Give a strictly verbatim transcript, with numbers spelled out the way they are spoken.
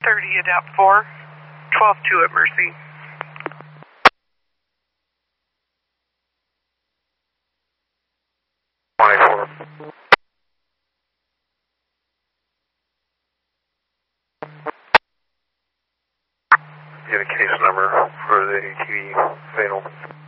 thirty, adapt four, twelve two at Mercy. twenty-four. Get a case number for the A T V fatal.